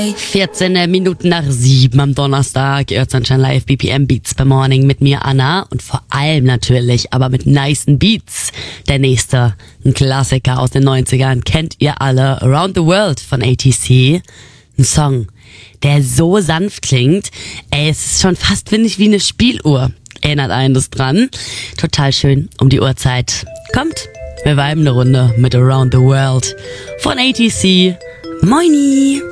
14 Minuten nach 7 am Donnerstag. Ihr hört Sunshine Live, BPM Beats per Morning mit mir, Anna. Und vor allem natürlich, aber mit nicen Beats. Der nächste, ein Klassiker aus den 90ern, kennt ihr alle. Around the World von ATC. Ein Song, der so sanft klingt. Es ist schon fast, finde ich, wie eine Spieluhr. Erinnert einen das dran. Total schön um die Uhrzeit. Kommt, wir viben eine Runde mit Around the World von ATC. Moini!